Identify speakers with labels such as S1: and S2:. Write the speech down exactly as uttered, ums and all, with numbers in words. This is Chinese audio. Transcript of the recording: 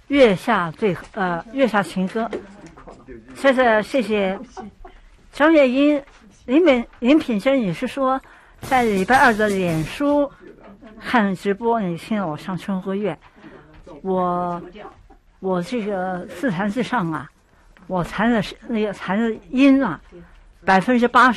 S1: 月下最呃月下情歌。谢谢谢谢张月英。林品林品珍也是说，在礼拜二的脸书看直播，你听了我唱《春和月》，我我这个自弹自唱啊，我弹的是那个弹的音啊，百分之八十。